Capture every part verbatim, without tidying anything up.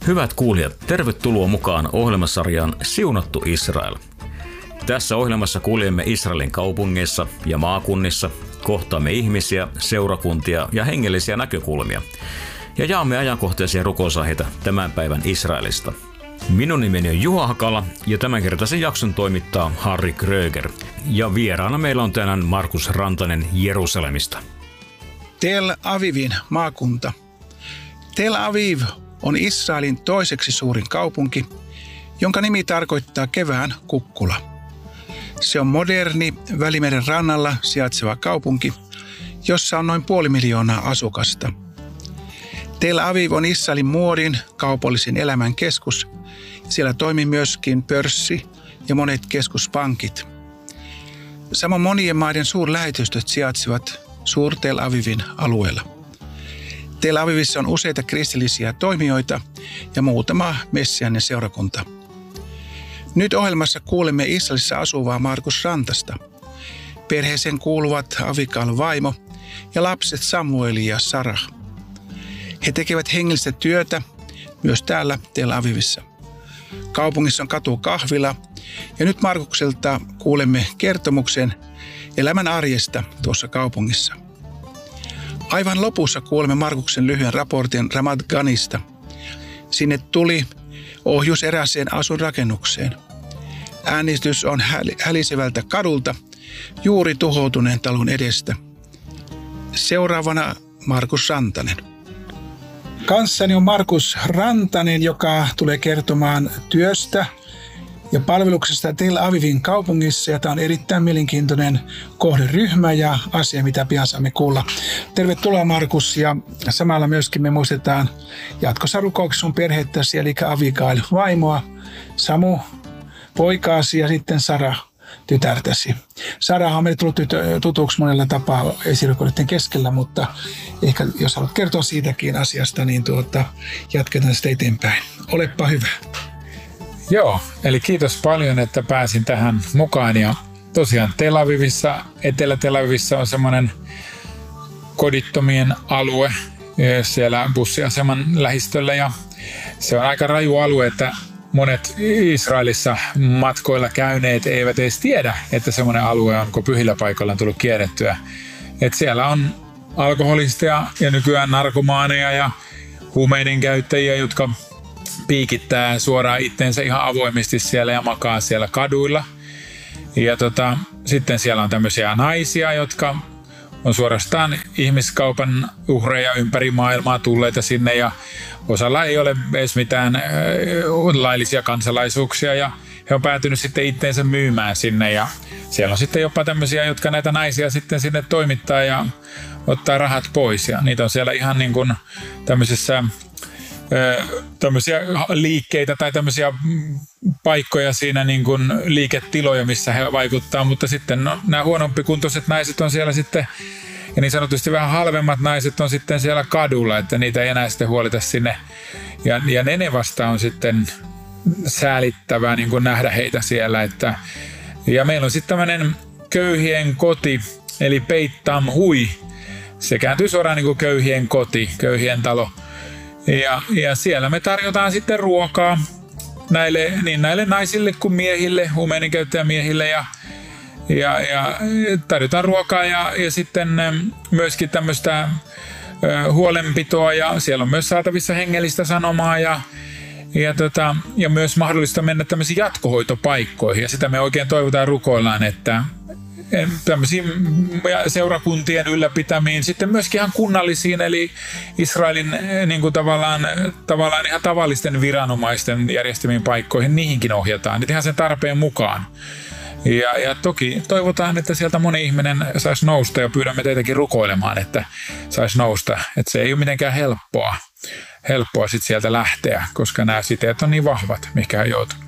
Hyvät kuulijat, tervetuloa mukaan ohjelmasarjaan Siunattu Israel. Tässä ohjelmassa kuljemme Israelin kaupungeissa ja maakunnissa, kohtaamme ihmisiä, seurakuntia ja hengellisiä näkökulmia ja jaamme ajankohtaisia rukousaiheita tämän päivän Israelista. Minun nimeni on Juha Hakala ja tämänkertaisen jakson toimittaa Harri Kröger. Ja vieraana meillä on tänään Markus Rantanen Jerusalemista. Tel Avivin maakunta. Tel Aviv on Israelin toiseksi suurin kaupunki, jonka nimi tarkoittaa kevään kukkula. Se on moderni Välimeren rannalla sijaitseva kaupunki, jossa on noin puoli miljoonaa asukasta. Tel Aviv on Israelin muodin kaupallisen elämän keskus. Siellä toimii myöskin pörssi ja monet keskuspankit. Samoin monien maiden suurlähetystöt sijaitsevat Suur-Tel Avivin alueella. Tel Avivissa on useita kristillisiä toimijoita ja muutama messiaaninen seurakunta. Nyt ohjelmassa kuulemme Israelissa asuvaa Markus Rantasta. Perheeseen kuuluvat Avigail vaimo ja lapset Samuel ja Sarah. He tekevät hengellistä työtä myös täällä Tel Avivissa. Kaupungissa on katukahvila ja nyt Markukselta kuulemme kertomuksen elämän arjesta tuossa kaupungissa. Aivan lopussa kuulemme Markuksen lyhyen raportin Ramat Ganista. Sinne tuli ohjus erääseen asuinrakennukseen. Äänestys on hälisevältä kadulta juuri tuhoutuneen talon edestä. Seuraavana Markus Rantanen. Kanssani on Markus Rantanen, joka tulee kertomaan työstä ja palveluksesta Tel Avivin kaupungissa. Ja tämä on erittäin mielenkiintoinen kohderyhmä ja asia, mitä pian saamme kuulla. Tervetuloa Markus, ja samalla myöskin me muistetaan jatkossa rukouksessa sun perhettäsi, eli Avigail vaimoa, Samu poikaasi ja sitten Sara tytärtäsi. Sara on meille tullut tutuksi monella tapaa esirukoilijoiden keskellä, mutta ehkä jos haluat kertoa siitäkin asiasta, niin tuota, jatketaan sitä eteenpäin. Olepa hyvä. Joo, eli kiitos paljon, että pääsin tähän mukaan. Ja tosiaan Tel Avivissa, Etelä-Tel Avivissa on semmoinen kodittomien alue siellä bussiaseman lähistöllä. Ja se on aika raju alue, että monet Israelissa matkoilla käyneet eivät edes tiedä, että semmoinen alue on, kun pyhillä paikoilla on tullut kierrettyä. Että siellä on alkoholisteja ja nykyään narkomaaneja ja huumeiden käyttäjiä, jotka piikittää suoraan itteensä ihan avoimesti siellä ja makaa siellä kaduilla. Ja tota, sitten siellä on tämmöisiä naisia, jotka on suorastaan ihmiskaupan uhreja ympäri maailmaa tulleita sinne, ja osalla ei ole edes mitään äh, laillisia kansalaisuuksia, ja he on päätynyt sitten itteensä myymään sinne, ja siellä on sitten jopa tämmöisiä, jotka näitä naisia sitten sinne toimittaa ja ottaa rahat pois, ja niitä on siellä ihan niin kuin tämmöisessä tämmöisiä liikkeitä tai tämmöisiä paikkoja siinä niin kuin liiketiloja, missä he vaikuttaa, mutta sitten no, nämä huonompikuntoiset naiset on siellä sitten, ja niin sanotusti vähän halvemmat naiset on sitten siellä kadulla, että niitä ei enää sitten huolita sinne, ja, ja ne ne vasta on sitten säälittävää niin kuin nähdä heitä siellä, että, ja meillä on sitten tämmöinen köyhien koti, eli Beit Tamhui, se kääntyy suoraan niin kuin köyhien koti, köyhien talo. Ja, ja siellä me tarjotaan sitten ruokaa näille, niin näille naisille kuin miehille, huumeiden käyttäjämiehille, ja, ja, ja tarjotaan ruokaa ja, ja sitten myöskin tämmöistä ö, huolenpitoa, ja siellä on myös saatavissa hengellistä sanomaa ja, ja, tota, ja myös mahdollista mennä tämmöisiin jatkohoitopaikkoihin, ja sitä me oikein toivotaan rukoillaan, että tämmöisiin seurakuntien ylläpitämiin, sitten myöskin ihan kunnallisiin, eli Israelin niin kuin tavallaan, tavallaan ihan tavallisten viranomaisten järjestämiin paikkoihin, niihinkin ohjataan, nyt ihan sen tarpeen mukaan. Ja, ja toki toivotaan, että sieltä moni ihminen saisi nousta, ja pyydämme teitäkin rukoilemaan, että saisi nousta. Että se ei ole mitenkään helppoa, helppoa sit sieltä lähteä, koska nämä siteet on niin vahvat, mikä on joutunut.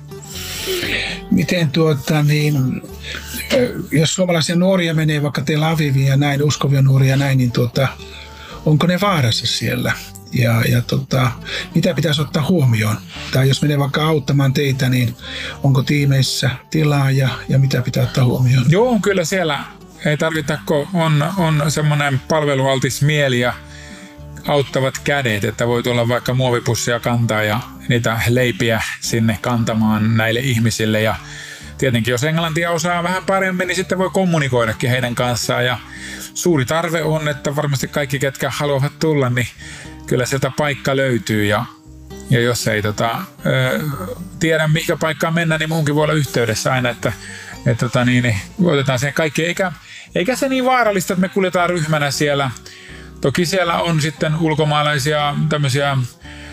Miten tuota niin, jos suomalaisia nuoria menee vaikka Tel Aviviin ja näin, uskovia nuoria näin, niin tuota, onko ne vaarassa siellä? Ja, ja tota, mitä pitäisi ottaa huomioon? Tai jos menee vaikka auttamaan teitä, niin onko tiimeissä tilaa ja, ja mitä pitää ottaa huomioon? Joo, kyllä siellä ei tarvita, kun on, on semmoinen palvelualtis mieli ja auttavat kädet, että voi tulla vaikka muovipussia kantaa ja niitä leipiä sinne kantamaan näille ihmisille. Ja tietenkin jos englantia osaa vähän paremmin, niin sitten voi kommunikoidakin heidän kanssaan. Ja suuri tarve on, että varmasti kaikki, ketkä haluavat tulla, niin kyllä sieltä paikka löytyy. Ja, ja jos ei tota, ö, tiedä, mikä paikkaan mennä, niin muunkin voi olla yhteydessä aina, että et, tota, niin, niin, otetaan sen kaikki. Eikä, eikä se niin vaarallista, että me kuljetaan ryhmänä siellä. Toki siellä on sitten ulkomaalaisia tämmöisiä ö,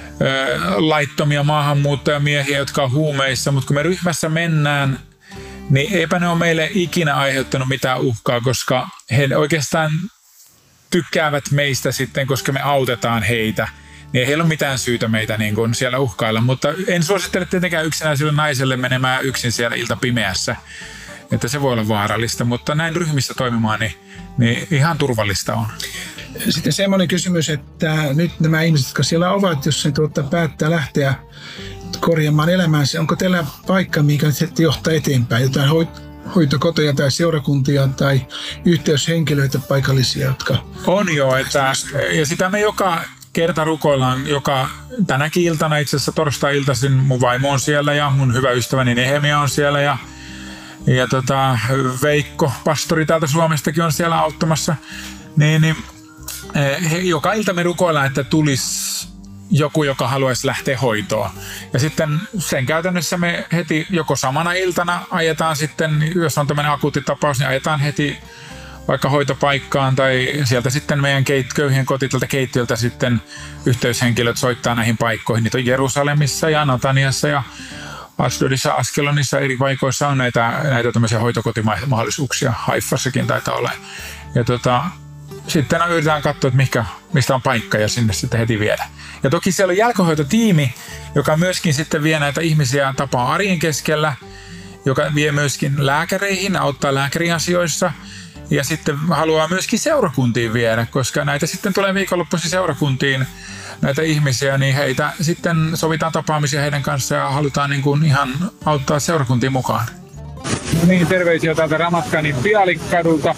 laittomia maahanmuuttajamiehiä, jotka on huumeissa, mutta kun me ryhmässä mennään, niin eipä ne ole meille ikinä aiheuttanut mitään uhkaa, koska he oikeastaan tykkäävät meistä sitten, koska me autetaan heitä. Niin ei heillä ole mitään syytä meitä niin kuin siellä uhkailla, mutta en suosittele tietenkään yksinäiselle naiselle menemään yksin siellä iltapimeässä. Että se voi olla vaarallista, mutta näin ryhmissä toimimaan, niin, niin ihan turvallista on. Sitten semmoinen kysymys, että nyt nämä ihmiset, jotka siellä ovat, jos ne tuota, päättää lähteä korjaamaan elämäänsä, onko teillä paikka, mikä sitten johtaa eteenpäin? Jotain hoitokoteja tai seurakuntia tai yhteyshenkilöitä paikallisia, jotka... On jo, että, ja sitä me joka kerta rukoillaan, joka tänäkin iltana, itse asiassa torstai-iltaisin mun vaimo on siellä ja mun hyvä ystäväni Nehemia on siellä ja Ja tota, Veikko, pastori täältä Suomestakin on siellä auttamassa. Niin, niin, he, joka ilta me rukoillaan, että tulisi joku, joka haluaisi lähteä hoitoon. Ja sitten sen käytännössä me heti joko samana iltana ajetaan sitten, jos on tämmöinen akuutti tapaus, niin ajetaan heti vaikka hoitopaikkaan tai sieltä sitten meidän keit, köyhien kotitilta keittiöltä sitten yhteyshenkilöt soittaa näihin paikkoihin. Niitä on Jerusalemissa ja Nataniassa ja Ashdodissa, Askelonissa eri paikoissa on näitä, näitä tämmöisiä hoitokotimahdollisuuksia. Haifassakin taitaa olla. Ja tota, sitten yritetään katsoa, että mikä, mistä on paikka ja sinne sitten heti viedä. Ja toki siellä on jälkihoitotiimi, joka myöskin sitten vie näitä ihmisiä tapaa arjen keskellä, joka vie myöskin lääkäreihin, auttaa lääkäriasioissa. Ja sitten haluaa myöskin seurakuntiin viedä, koska näitä sitten tulee viikonloppuisin seurakuntiin näitä ihmisiä, niin heitä sitten sovitaan tapaamisia heidän kanssaan ja halutaan niin kuin ihan auttaa seurakuntiin mukaan. No niin, terveisiä täältä Ramatkanin Bialikadulta.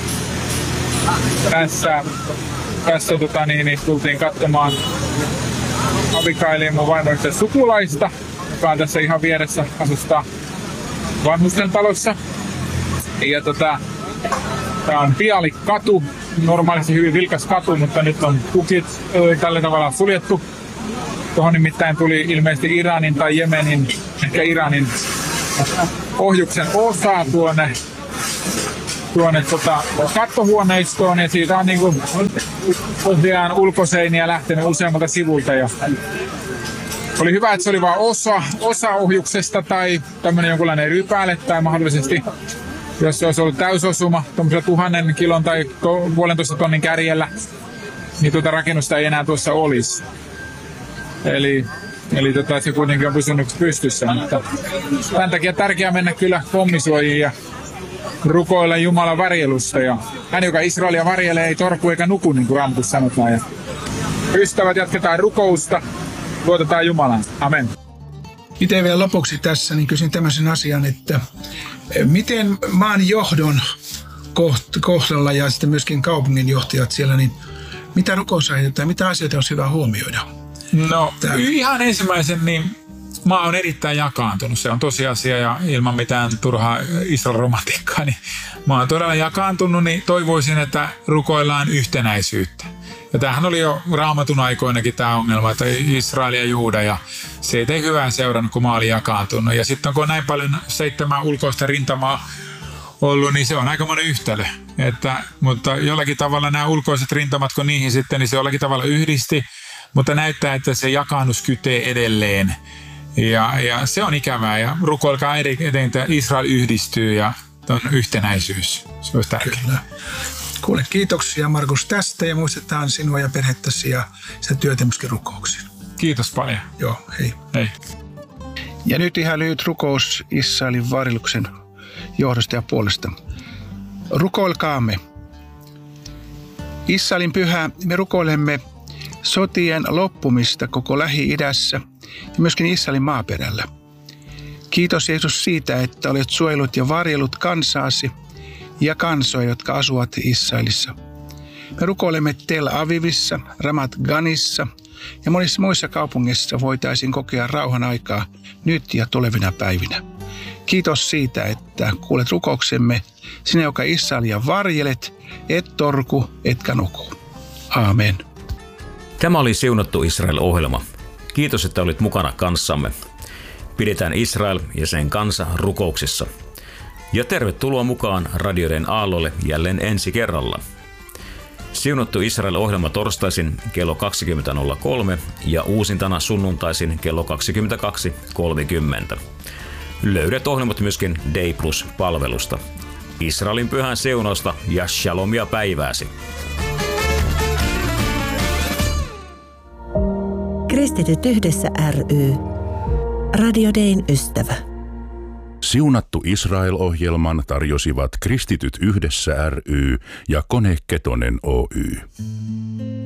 Tässä, tässä tota, niin, niin, tultiin katsomaan Abigailin mun vaimoisten sukulaista, joka on tässä ihan vieressä asustaa vanhusten talossa. Ja tota, tää on Bialikatu, normaalisti hyvin vilkas katu, mutta nyt on pukit tällä tavalla suljettu. Tuohon nimittäin tuli ilmeisesti Iranin tai Jemenin, ehkä Iranin ohjuksen osa tuonne, tuonne tota, kattohuoneistoon ja siitä on niinku tosiaan ulkoseiniä lähtenyt useammalta sivulta. Ja oli hyvä, että se oli vain osa, osa ohjuksesta tai tämmöinen jonkunlainen rypäle tai mahdollisesti, jos se olisi ollut täysosuma tuollaisella tuhannen kilon tai to, puolentoista tonnin kärjellä, niin tuota rakennusta ei enää tuossa olisi. Eli, eli tota, se kuitenkin on pysynyt pystyssä. Mutta tämän takia tärkeää mennä kyllä pommisuojiin ja rukoilla Jumalan varjelusta. Ja hän, joka Israelia varjelee, ei torku eikä nuku, niin kuin Raamatussa sanotaan. Ja ystävät, jatketaan rukousta. Luotetaan Jumalaan. Amen. Itse vielä lopuksi tässä niin kysyn tämmöisen asian, että miten maan johdon kohdalla ja sitten myöskin kaupunginjohtajat siellä, niin mitä rukousaiheita tai mitä asioita olisi hyvä huomioida? No Täällä. Ihan ensimmäisen, niin maa on erittäin jakaantunut. Se on tosiasia ja ilman mitään turhaa Israel-romantiikkaa, niin maa on todella jakaantunut, niin toivoisin, että rukoillaan yhtenäisyyttä. Ja tämähän oli jo Raamatun aikoinakin tämä ongelma, että Israel ja Juuda, ja se ei tee hyvää seurannut, kun maa oli jakaantunut. Ja sitten kun on näin paljon seitsemän ulkoista rintamaa ollut, niin se on aikamoinen yhtälö. Että, mutta jollakin tavalla nämä ulkoiset rintamat, kun niihin sitten, niin se jollakin tavalla yhdisti, mutta näyttää, että se jakaannus kytee edelleen. Ja, ja se on ikävää, ja rukoilkaa eteen, että Israel yhdistyy ja on yhtenäisyys. Se olisi tärkeää. Kuule, kiitoksia Markus tästä ja muistetaan sinua ja perhettäsi ja sitä työtä myöskin rukouksiin. Kiitos paljon. Joo, hei. Hei. Ja nyt ihan lyhyt rukous Israelin varjeluksen johdosta ja puolesta. Rukoilkaamme. Israelin pyhä, me rukoilemme sotien loppumista koko Lähi-idässä ja myöskin Israelin maaperällä. Kiitos Jeesus siitä, että olet suojellut ja varjellut kansaasi ja kansoja, jotka asuvat Israelissa. Me rukoilemme Tel Avivissa, Ramat Ganissa ja monissa muissa kaupungeissa voitaisiin kokea rauhan aikaa nyt ja tulevina päivinä. Kiitos siitä, että kuulet rukouksemme, sinä joka Israelia varjelet, et torku, etkä nuku. Aamen. Tämä oli Siunattu Israel-ohjelma. Kiitos, että olit mukana kanssamme. Pidetään Israel ja sen kansa rukouksissa. Ja tervetuloa mukaan radioiden aallolle jälleen ensi kerralla. Siunattu Israel-ohjelma torstaisin kello kaksikymmentä nolla kolme ja uusintana sunnuntaisin kello kaksikymmentäkaksi kolmekymmentä. Löydät ohjelmat myöskin Day Plus-palvelusta. Israelin pyhän siunausta ja shalomia päivääsi. Kristityt yhdessä ry. Radio Dayn ystävä. Siunattu Israel-ohjelman tarjosivat Kristityt yhdessä ry ja Kone Ketonen Oy.